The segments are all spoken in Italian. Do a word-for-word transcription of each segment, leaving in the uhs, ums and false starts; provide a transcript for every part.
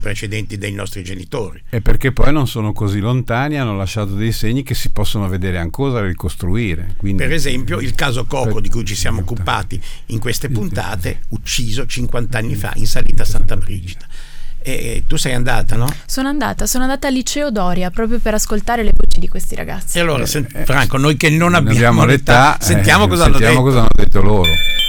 precedenti dei nostri genitori. E perché poi non sono così lontani, hanno lasciato dei segni che si possono vedere ancora e ricostruire. Quindi, per esempio il caso Coco, di cui ci siamo occupati in queste puntate, ucciso cinquanta anni fa in salita a Santa Brigida. E tu sei andata, no? Sono andata, sono andata al liceo Doria proprio per ascoltare le voci di questi ragazzi. E allora, sen- Franco, noi che non abbiamo, abbiamo l'età, l'età, sentiamo, eh, cosa, sentiamo hanno cosa hanno detto loro.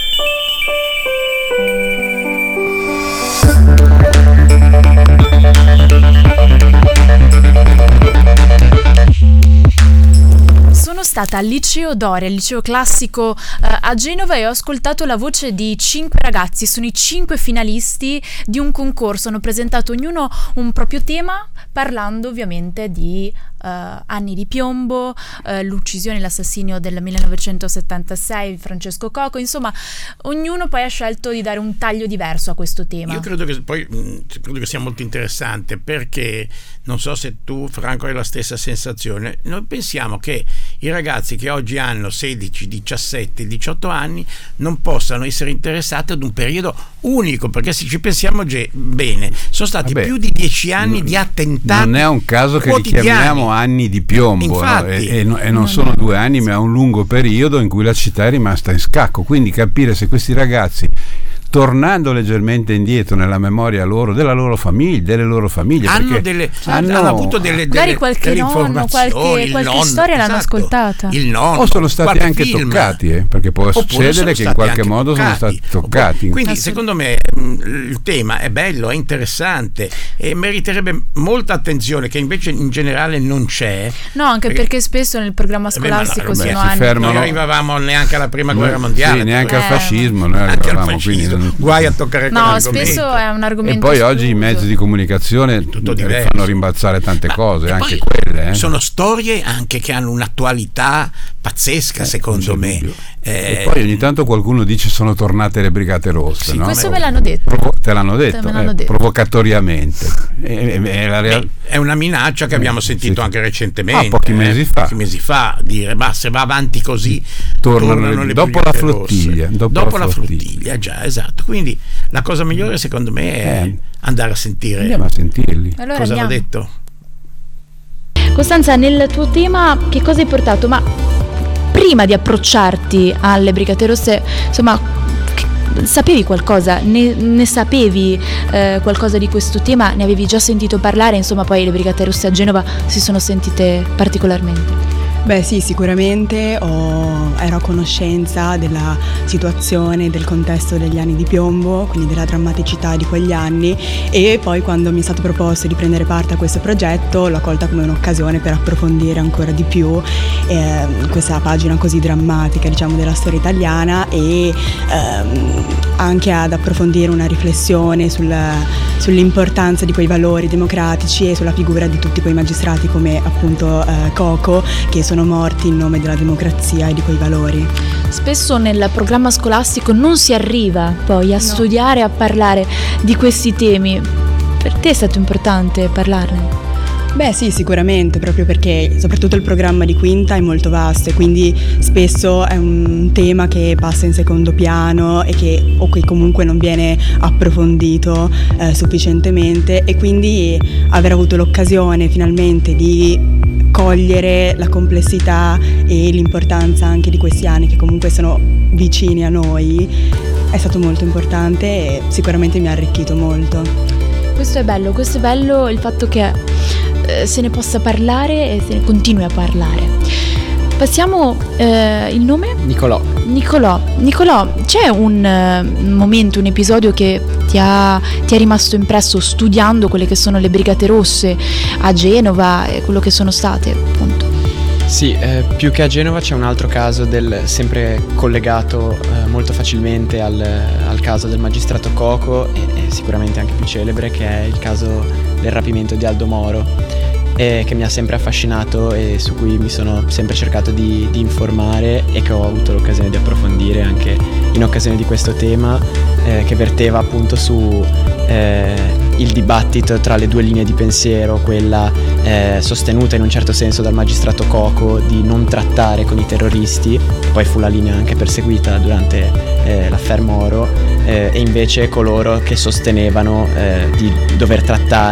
Sono stata al liceo Doria, il liceo classico eh, a Genova, e ho ascoltato la voce di cinque ragazzi. Sono i cinque finalisti di un concorso, hanno presentato ognuno un proprio tema, parlando ovviamente di eh, anni di piombo, eh, l'uccisione e l'assassinio del millenovecentosettantasei, Francesco Coco. Insomma, ognuno poi ha scelto di dare un taglio diverso a questo tema. Io credo che poi mh, credo che sia molto interessante, perché non so se tu, Franco, hai la stessa sensazione. Noi pensiamo che i ragazzi che oggi hanno sedici, diciassette, diciotto anni non possano essere interessati ad un periodo unico, perché se ci pensiamo ge- bene, sono stati Vabbè, più di dieci anni non, di attentati. Non è un caso che li chiamiamo anni di piombo, Infatti, no? e, e, e non sono due anni, ma è un lungo periodo in cui la città è rimasta in scacco. Quindi capire se questi ragazzi, tornando leggermente indietro nella memoria loro, della loro famiglia, delle loro famiglie, hanno, delle, hanno, hanno avuto delle, magari delle, qualche delle nonno, qualche, qualche nonno, storia esatto, l'hanno ascoltata. Il nonno, o sono stati anche film. toccati, eh, perché può succedere che in qualche modo toccati. sono stati toccati. Oppure, quindi secondo me il tema è bello, è interessante e meriterebbe molta attenzione, che invece in generale non c'è. No, anche perché, perché spesso nel programma scolastico beh, sono beh, anni. Fermano. Non arrivavamo neanche alla prima guerra mondiale. Sì, neanche eh, al fascismo, noi anche al arrivavamo, fascismo. Quindi, guai a toccare. No, spesso è un argomento. E poi escluso. oggi i mezzi di comunicazione tutto fanno rimbalzare tante Ma cose, anche poi quelle. Eh. Sono storie anche che hanno un'attualità pazzesca, eh, secondo me. Eh, e poi ogni tanto qualcuno dice sono tornate le Brigate Rosse. Sì, no? questo me l'hanno detto. Provo- te l'hanno detto, te me l'hanno eh, detto. provocatoriamente. È, è, la real- Beh, è una minaccia che abbiamo sentito sì. anche recentemente. Ah, pochi mesi eh, fa. Pochi mesi fa, dire, ma se va avanti così, tornano, tornano le dopo la Brigate flottiglia. Rosse. Dopo, dopo la, la flottiglia. flottiglia, già, esatto. Quindi la cosa migliore, secondo me, è eh. andare a sentire. Andiamo a sentirli. Allora cosa andiamo. hanno detto? Costanza, nel tuo tema che cosa hai portato? Ma prima di approcciarti alle Brigate Rosse, insomma, sapevi qualcosa? Ne, ne sapevi eh, qualcosa di questo tema? Ne avevi già sentito parlare? Insomma, poi le Brigate Rosse a Genova si sono sentite particolarmente. Beh sì, sicuramente ho, ero a conoscenza della situazione, del contesto degli anni di piombo, quindi della drammaticità di quegli anni, e poi quando mi è stato proposto di prendere parte a questo progetto l'ho colta come un'occasione per approfondire ancora di più eh, questa pagina così drammatica, diciamo, della storia italiana, e ehm, anche ad approfondire una riflessione sul, sull'importanza di quei valori democratici e sulla figura di tutti quei magistrati come appunto eh, Coco, che sono sono morti in nome della democrazia e di quei valori. Spesso nel programma scolastico non si arriva poi a No. studiare, a parlare di questi temi. Per te è stato importante parlarne? Beh sì, sicuramente, proprio perché soprattutto il programma di quinta è molto vasto e quindi spesso è un tema che passa in secondo piano e che, o che comunque non viene approfondito eh, sufficientemente, e quindi aver avuto l'occasione finalmente di cogliere la complessità e l'importanza anche di questi anni che comunque sono vicini a noi è stato molto importante e sicuramente mi ha arricchito molto. Questo è bello, questo è bello il fatto che eh, se ne possa parlare e se ne continui a parlare. Passiamo, eh, il nome? Nicolò. Nicolò, Nicolò, c'è un uh, momento, un episodio che ti ha, ti è rimasto impresso studiando quelle che sono le Brigate Rosse a Genova e quello che sono state, appunto? Sì, eh, più che a Genova c'è un altro caso del, sempre collegato eh, molto facilmente al, al caso del magistrato Coco e, e sicuramente anche più celebre, che è il caso del rapimento di Aldo Moro, e che mi ha sempre affascinato e su cui mi sono sempre cercato di, di informare e che ho avuto l'occasione di approfondire anche in occasione di questo tema eh, che verteva appunto su eh, il dibattito tra le due linee di pensiero, quella eh, sostenuta in un certo senso dal magistrato Coco di non trattare con i terroristi, poi fu la linea anche perseguita durante eh, l'affaire Moro, eh, e invece coloro che sostenevano eh, di dover trattare